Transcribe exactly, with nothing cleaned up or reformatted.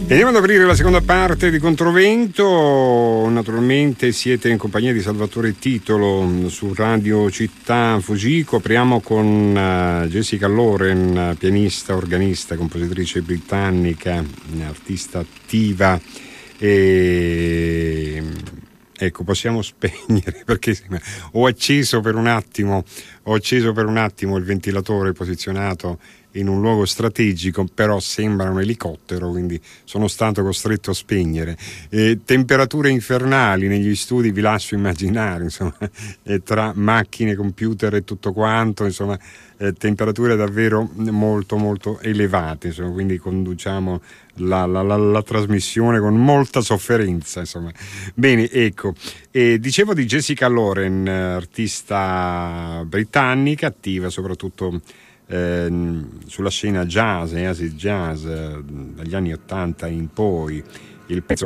Andiamo ad aprire la seconda parte di Controvento. Naturalmente siete in compagnia di Salvatore Titolo su Radio Città Fujiko. Apriamo con uh, Jessica Loren, pianista, organista, compositrice britannica, artista attiva. E ecco, possiamo spegnere perché ho acceso per un attimo, ho acceso per un attimo il ventilatore posizionato in un luogo strategico, però sembra un elicottero, quindi sono stato costretto a spegnere. Eh, temperature infernali negli studi, vi lascio immaginare, insomma, eh, tra macchine, computer e tutto quanto, insomma, eh, temperature davvero molto molto elevate, insomma, quindi conduciamo la, la, la, la trasmissione con molta sofferenza, insomma. Bene, ecco, eh, dicevo di Jessica Loren, artista britannica, attiva soprattutto Eh, sulla scena jazz e acid jazz eh, dagli anni ottanta in poi. Il pezzo